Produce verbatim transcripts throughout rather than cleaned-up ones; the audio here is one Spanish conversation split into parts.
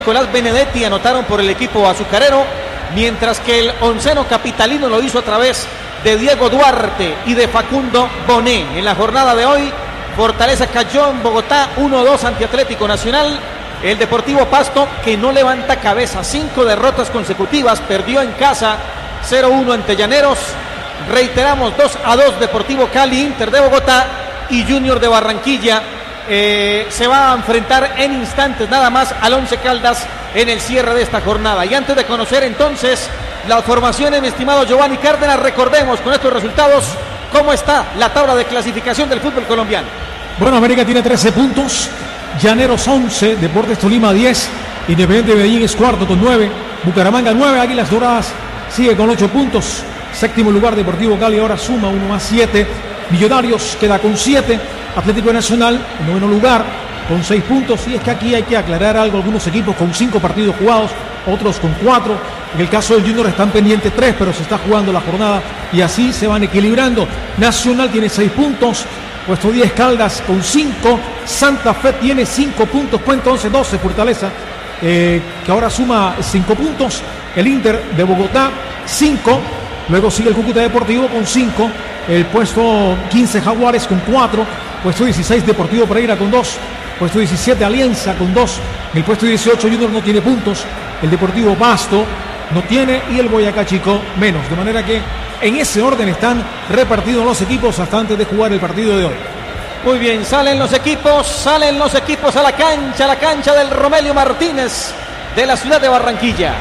Nicolás Benedetti anotaron por el equipo azucarero, mientras que el onceno capitalino lo hizo a través de Diego Duarte y de Facundo Bonet. En la jornada de hoy, Fortaleza cayó en Bogotá uno dos ante Atlético Nacional. El Deportivo Pasto, que no levanta cabeza, cinco derrotas consecutivas, perdió en casa cero uno ante Llaneros. Reiteramos, dos a dos Deportivo Cali, Inter de Bogotá y Junior de Barranquilla. Eh, se va a enfrentar en instantes nada más al Once Caldas en el cierre de esta jornada. Y antes de conocer entonces las formaciones, mi estimado Giovanni Cárdenas, recordemos con estos resultados cómo está la tabla de clasificación del fútbol colombiano. Bueno, América tiene trece puntos, Llaneros once, Deportes Tolima diez, Independiente Medellín es cuarto con nueve, Bucaramanga nueve, Águilas Doradas sigue con ocho puntos, séptimo lugar Deportivo Cali ahora suma uno más siete, Millonarios queda con siete, Atlético Nacional en noveno lugar con seis puntos. Y es que aquí hay que aclarar algo, algunos equipos con cinco partidos jugados, otros con cuatro. En el caso del Junior están pendientes tres, pero se está jugando la jornada y así se van equilibrando. Nacional tiene seis puntos, puesto diez Caldas con cinco, Santa Fe tiene cinco puntos, puesto once doce Fortaleza, eh, que ahora suma cinco puntos, el Inter de Bogotá cinco, luego sigue el Cúcuta Deportivo con cinco, el puesto quince Jaguares con cuatro, puesto dieciséis Deportivo Pereira con dos, puesto diecisiete Alianza con dos, el puesto dieciocho Junior no tiene puntos, el Deportivo Pasto no tiene y el Boyacá Chico menos, de manera que en ese orden están repartidos los equipos hasta antes de jugar el partido de hoy. Muy bien, salen los equipos, salen los equipos a la cancha, a la cancha del Romelio Martínez de la ciudad de Barranquilla.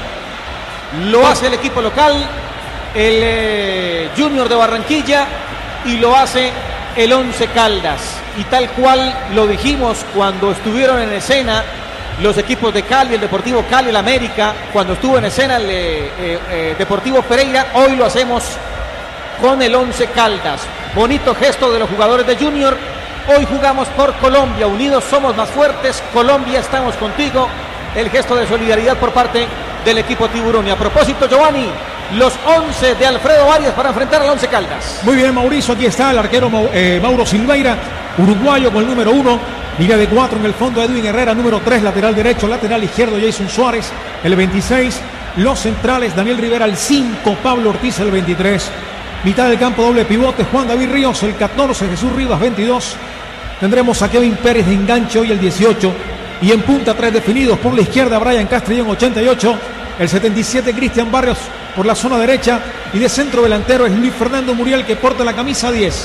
Lo hace el equipo local, el eh, Junior de Barranquilla, y lo hace el Once Caldas. Y tal cual lo dijimos cuando estuvieron en escena los equipos de Cali, el Deportivo Cali, el América, cuando estuvo en escena el eh, eh, Deportivo Pereira, hoy lo hacemos con el Once Caldas. Bonito gesto de los jugadores de Junior. Hoy jugamos por Colombia, unidos somos más fuertes, Colombia estamos contigo. El gesto de solidaridad por parte del equipo tiburón. Y a propósito, Giovanni, los once de Alfredo Arias para enfrentar al Once Caldas. Muy bien, Mauricio, aquí está el arquero eh, Mauro Silveira, uruguayo con el número uno, línea de cuatro en el fondo Edwin Herrera, número tres, lateral derecho, lateral izquierdo Jason Suárez, el veintiséis, los centrales Daniel Rivera, el cinco, Pablo Ortiz, el veintitrés, mitad del campo doble pivote Juan David Ríos, el catorce, Jesús Rivas, veintidós, tendremos a Kevin Pérez de enganche hoy el dieciocho, y en punta tres definidos, por la izquierda Brian Castrillón, ochenta y ocho, el setenta y siete Cristian Barrios por la zona derecha, y de centro delantero es Luis Fernando Muriel, que porta la camisa diez.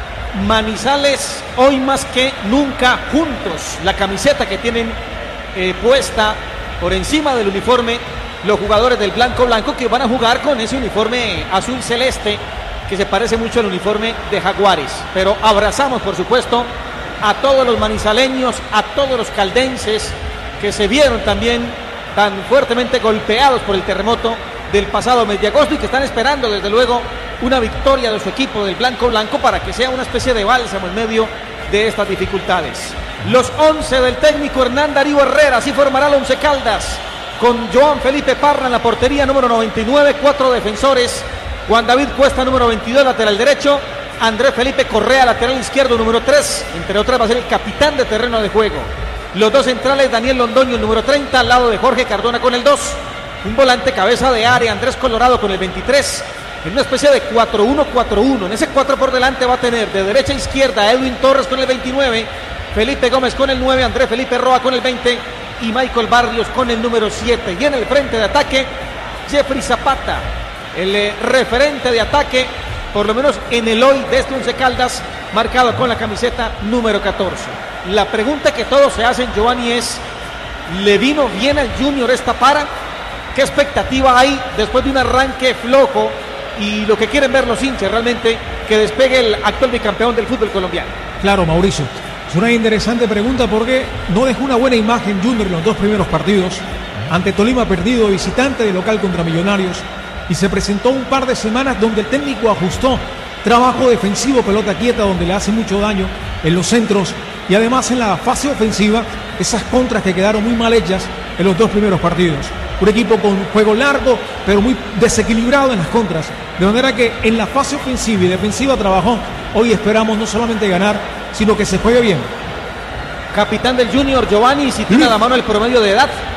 Manizales hoy más que nunca juntos, la camiseta que tienen eh, puesta por encima del uniforme los jugadores del blanco blanco, que van a jugar con ese uniforme azul celeste que se parece mucho al uniforme de Jaguares. Pero abrazamos por supuesto a todos los manizaleños, a todos los caldenses que se vieron también tan fuertemente golpeados por el terremoto del pasado mes de agosto y que están esperando desde luego una victoria de su equipo del blanco blanco para que sea una especie de bálsamo en medio de estas dificultades. Los once del técnico Hernán Darío Herrera, así formará el Once Caldas, con Joan Felipe Parra en la portería, número noventa y nueve, cuatro defensores, Juan David Cuesta, número veintidós, lateral derecho, Andrés Felipe Correa, lateral izquierdo, número tres, entre otras va a ser el capitán de terreno de juego. Los dos centrales, Daniel Londoño, el número treinta, al lado de Jorge Cardona con el dos, un volante cabeza de área, Andrés Colorado con el veintitrés, en una especie de cuatro uno cuatro uno. En ese cuatro por delante va a tener de derecha a izquierda Edwin Torres con el veintinueve, Felipe Gómez con el nueve, Andrés Felipe Roa con el veinte y Michael Barrios con el número siete. Y en el frente de ataque, Jeffrey Zapata, el eh, referente de ataque, por lo menos en el hoy de este Once Caldas, marcado con la camiseta número catorce. La pregunta que todos se hacen, Giovanni, es: ¿le vino bien al Junior esta para? ¿Qué expectativa hay después de un arranque flojo? Y lo que quieren ver los hinchas realmente, que despegue el actual bicampeón del fútbol colombiano. Claro, Mauricio, es una interesante pregunta porque no dejó una buena imagen Junior en los dos primeros partidos. Ante Tolima perdido visitante, de local contra Millonarios, y se presentó un par de semanas donde el técnico ajustó trabajo defensivo, pelota quieta, donde le hace mucho daño en los centros, y además en la fase ofensiva, esas contras que quedaron muy mal hechas en los dos primeros partidos. Un equipo con juego largo, pero muy desequilibrado en las contras, de manera que en la fase ofensiva y defensiva trabajó. Hoy esperamos no solamente ganar, sino que se juegue bien. Capitán del Junior, Giovanni, si tiene a la mano el promedio de edad.